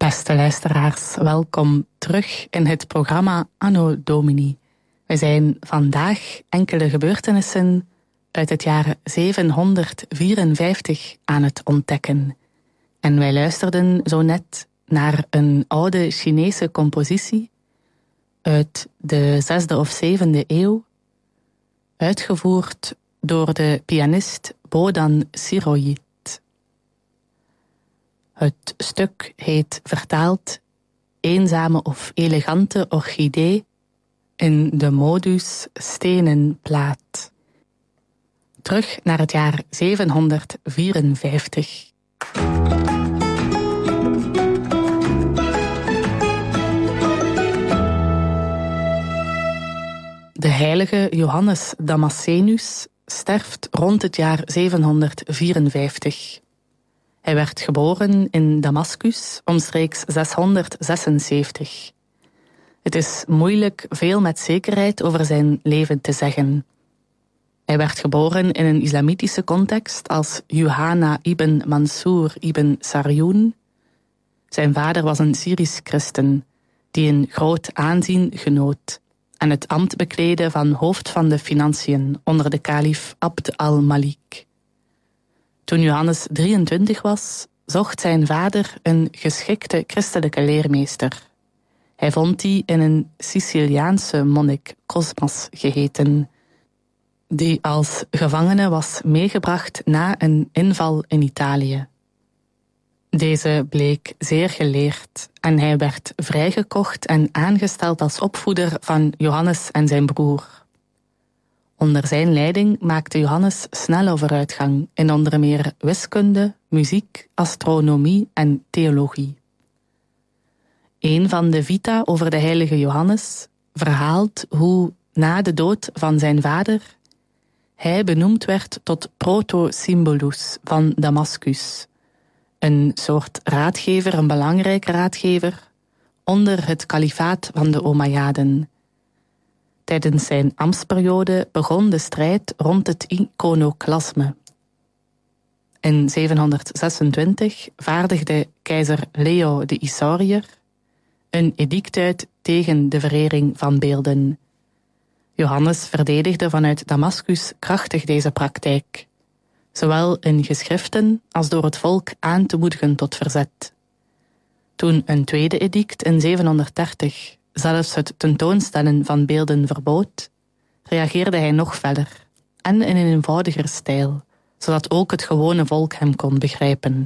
Beste luisteraars, welkom terug in het programma Anno Domini. We zijn vandaag enkele gebeurtenissen uit het jaar 754 aan het ontdekken. En wij luisterden zo net naar een oude Chinese compositie uit de 6e of 7e eeuw, uitgevoerd door de pianist Bodan Siroyit. Het stuk heet vertaald Eenzame of elegante orchidee in de modus stenen plaat. Terug naar het jaar 754. De heilige Johannes Damascenus sterft rond het jaar 754. Hij werd geboren in Damascus omstreeks 676. Het is moeilijk veel met zekerheid over zijn leven te zeggen. Hij werd geboren in een islamitische context als Yuhana ibn Mansur ibn Sarjoen. Zijn vader was een Syrisch christen die een groot aanzien genoot en het ambt bekleedde van hoofd van de financiën onder de kalif Abd al-Malik. Toen Johannes 23 was, zocht zijn vader een geschikte christelijke leermeester. Hij vond die in een Siciliaanse monnik, Cosmas geheten, die als gevangene was meegebracht na een inval in Italië. Deze bleek zeer geleerd en hij werd vrijgekocht en aangesteld als opvoeder van Johannes en zijn broer. Onder zijn leiding maakte Johannes snelle vooruitgang in onder meer wiskunde, muziek, astronomie en theologie. Een van de vita over de heilige Johannes verhaalt hoe na de dood van zijn vader hij benoemd werd tot proto-symbolus van Damascus, een soort raadgever, een belangrijke raadgever, onder het kalifaat van de Omayyaden. Tijdens zijn ambtsperiode begon de strijd rond het iconoclasme. In 726 vaardigde keizer Leo de Isauriër een edict uit tegen de verering van beelden. Johannes verdedigde vanuit Damascus krachtig deze praktijk, zowel in geschriften als door het volk aan te moedigen tot verzet. Toen een tweede edict in 730 zelfs het tentoonstellen van beelden verbood, reageerde hij nog feller en in een eenvoudiger stijl, zodat ook het gewone volk hem kon begrijpen.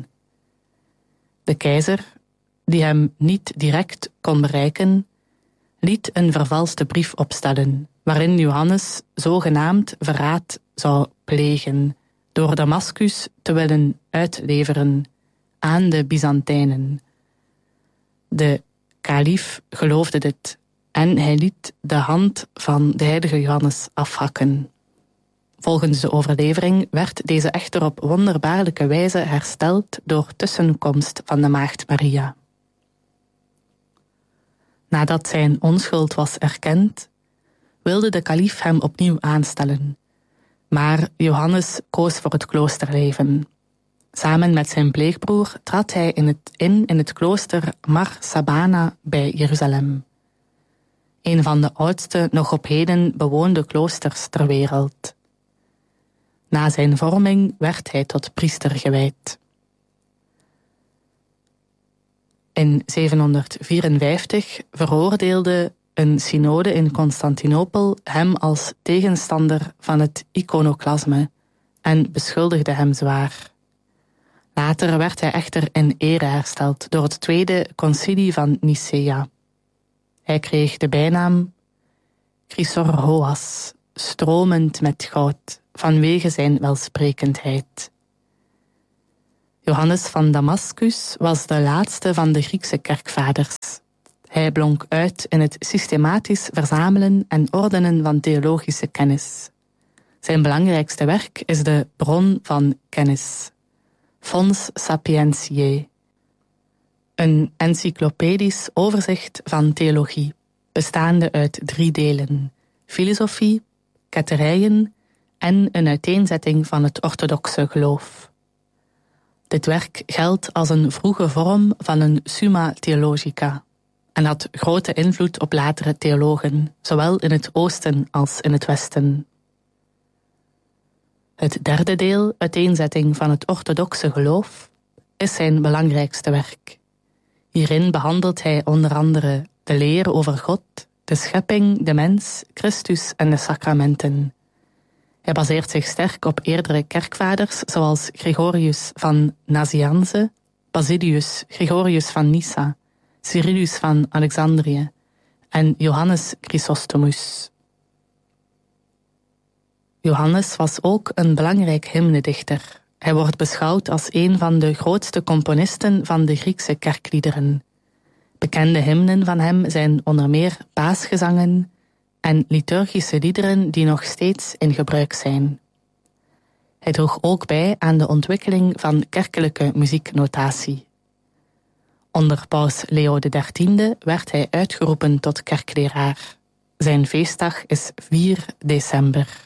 De keizer, die hem niet direct kon bereiken, liet een vervalste brief opstellen, waarin Johannes zogenaamd verraad zou plegen door Damascus te willen uitleveren aan de Byzantijnen. De kalif geloofde dit en hij liet de hand van de heilige Johannes afhakken. Volgens de overlevering werd deze echter op wonderbaarlijke wijze hersteld door tussenkomst van de maagd Maria. Nadat zijn onschuld was erkend, wilde de kalif hem opnieuw aanstellen, maar Johannes koos voor het kloosterleven. Samen met zijn pleegbroer trad hij in het klooster Mar Sabana bij Jeruzalem, een van de oudste nog op heden bewoonde kloosters ter wereld. Na zijn vorming werd hij tot priester gewijd. In 754 veroordeelde een synode in Constantinopel hem als tegenstander van het iconoclasme en beschuldigde hem zwaar. Later werd hij echter in ere hersteld door het tweede concilie van Nicea. Hij kreeg de bijnaam Chrysorhoas, stromend met goud, vanwege zijn welsprekendheid. Johannes van Damascus was de laatste van de Griekse kerkvaders. Hij blonk uit in het systematisch verzamelen en ordenen van theologische kennis. Zijn belangrijkste werk is de bron van kennis, Fons Sapientiae, een encyclopedisch overzicht van theologie, bestaande uit 3 delen: filosofie, ketterijen en een uiteenzetting van het orthodoxe geloof. Dit werk geldt als een vroege vorm van een Summa Theologica en had grote invloed op latere theologen, zowel in het oosten als in het westen. Het derde deel, uiteenzetting van het orthodoxe geloof, is zijn belangrijkste werk. Hierin behandelt hij onder andere de leer over God, de schepping, de mens, Christus en de sacramenten. Hij baseert zich sterk op eerdere kerkvaders zoals Gregorius van Nazianze, Basilius, Gregorius van Nyssa, Cyrillus van Alexandrië en Johannes Chrysostomus. Johannes was ook een belangrijk hymnedichter. Hij wordt beschouwd als een van de grootste componisten van de Griekse kerkliederen. Bekende hymnen van hem zijn onder meer paasgezangen en liturgische liederen die nog steeds in gebruik zijn. Hij droeg ook bij aan de ontwikkeling van kerkelijke muzieknotatie. Onder paus Leo XIII werd hij uitgeroepen tot kerkleraar. Zijn feestdag is 4 december.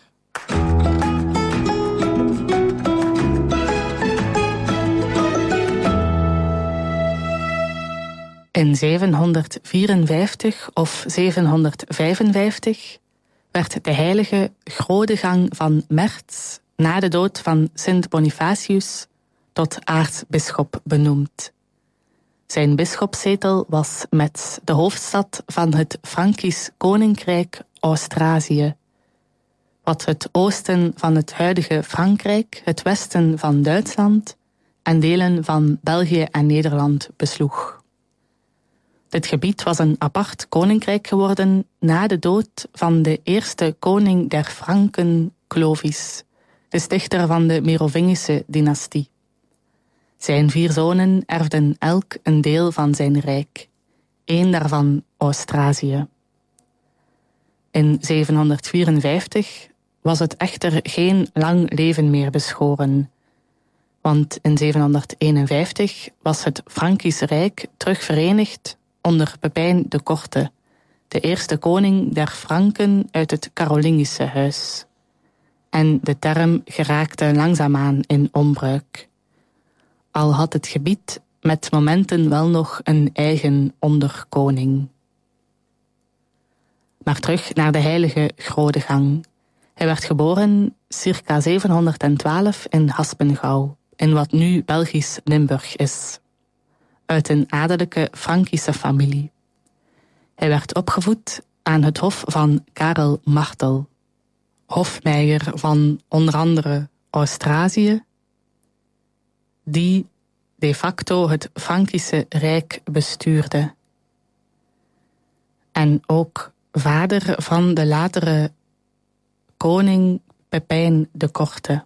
In 754 of 755 werd de heilige Grodegang van Mertz na de dood van Sint Bonifatius tot aartsbisschop benoemd. Zijn bisschopszetel was Metz, de hoofdstad van het Frankisch koninkrijk Austrasië, wat het oosten van het huidige Frankrijk, het westen van Duitsland en delen van België en Nederland besloeg. Dit gebied was een apart koninkrijk geworden na de dood van de eerste koning der Franken, Clovis, de stichter van de Merovingische dynastie. Zijn 4 zonen erfden elk een deel van zijn rijk, 1 daarvan Austrasië. In 754 was het echter geen lang leven meer beschoren, want in 751 was het Frankisch Rijk terugverenigd onder Pepijn de Korte, de eerste koning der Franken uit het Karolingische huis. En de term geraakte langzaamaan in onbruik. Al had het gebied met momenten wel nog een eigen onderkoning. Maar terug naar de heilige Grodegang. Hij werd geboren circa 712 in Haspengouw, in wat nu Belgisch Limburg is, uit een adellijke Frankische familie. Hij werd opgevoed aan het hof van Karel Martel, hofmeier van onder andere Austrasië, die de facto het Frankische Rijk bestuurde. En ook vader van de latere koning Pepijn de Korte.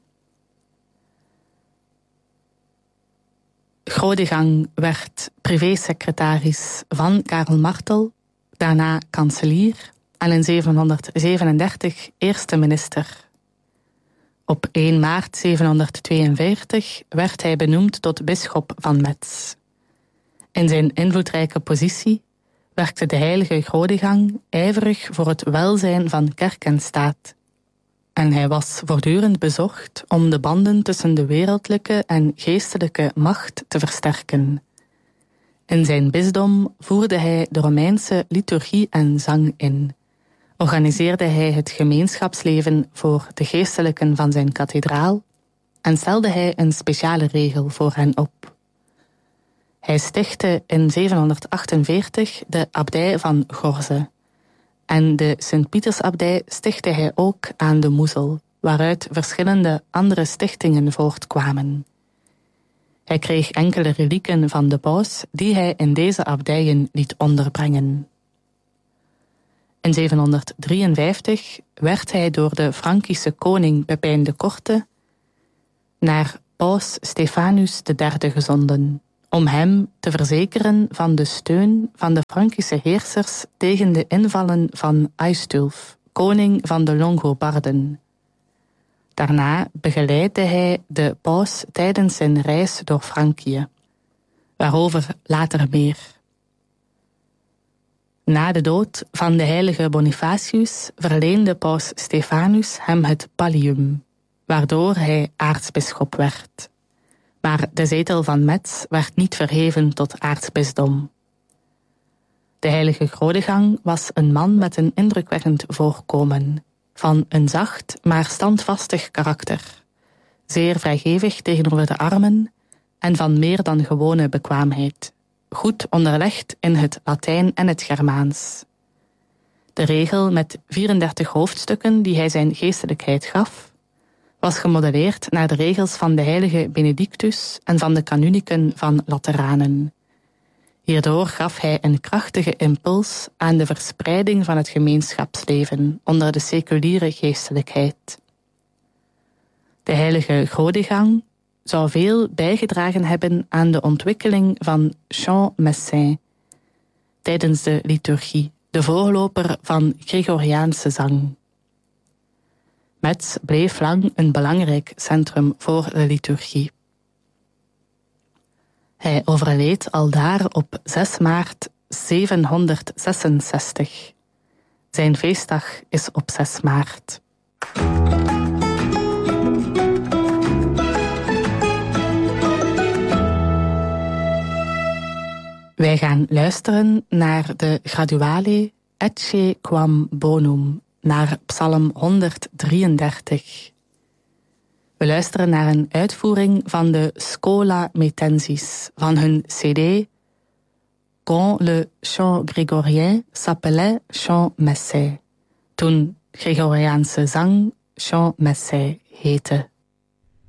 Grodegang werd privésecretaris van Karel Martel, daarna kanselier en in 737 eerste minister. Op 1 maart 742 werd hij benoemd tot bisschop van Metz. In zijn invloedrijke positie werkte de heilige Grodegang ijverig voor het welzijn van kerk en staat. En hij was voortdurend bezorgd om de banden tussen de wereldlijke en geestelijke macht te versterken. In zijn bisdom voerde hij de Romeinse liturgie en zang in. Organiseerde hij het gemeenschapsleven voor de geestelijken van zijn kathedraal en stelde hij een speciale regel voor hen op. Hij stichtte in 748 de abdij van Gorze. En de Sint-Pietersabdij stichtte hij ook aan de Moezel, waaruit verschillende andere stichtingen voortkwamen. Hij kreeg enkele relieken van de paus die hij in deze abdijen liet onderbrengen. In 753 werd hij door de Frankische koning Pepijn de Korte naar paus Stephanus III gezonden, om hem te verzekeren van de steun van de Frankische heersers tegen de invallen van Aistulf, koning van de Longobarden. Daarna begeleidde hij de paus tijdens zijn reis door Frankië, waarover later meer. Na de dood van de heilige Bonifatius verleende paus Stephanus hem het pallium, waardoor hij aartsbisschop werd. Maar de zetel van Metz werd niet verheven tot aartsbisdom. De heilige Grodegang was een man met een indrukwekkend voorkomen, van een zacht maar standvastig karakter, zeer vrijgevig tegenover de armen en van meer dan gewone bekwaamheid, goed onderlegd in het Latijn en het Germaans. De regel met 34 hoofdstukken die hij zijn geestelijkheid gaf, was gemodelleerd naar de regels van de heilige Benedictus en van de kanuniken van Lateranen. Hierdoor gaf hij een krachtige impuls aan de verspreiding van het gemeenschapsleven onder de seculiere geestelijkheid. De heilige Grodegang zou veel bijgedragen hebben aan de ontwikkeling van chant messin tijdens de liturgie, de voorloper van Gregoriaanse zang. Metz bleef lang een belangrijk centrum voor de liturgie. Hij overleed aldaar op 6 maart 766. Zijn feestdag is op 6 maart. Wij gaan luisteren naar de Graduale Ecce Quam Bonum, naar Psalm 133. We luisteren naar een uitvoering van de Schola Metensis van hun CD Quand le chant grégorien s'appelait chant messin, toen Gregoriaanse zang chant messin heette.